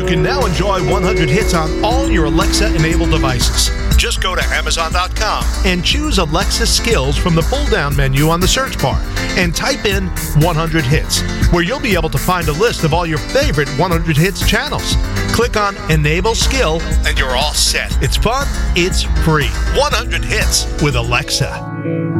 can now enjoy 100 hits on all your Alexa-enabled devices. Just go to Amazon.com and choose Alexa Skills from the pull-down menu on the search bar and type in 100 hits, where you'll be able to find a list of all your favorite 100 hits channels. Click on Enable Skill and you're all set. It's fun, it's free. 100 hits with Alexa.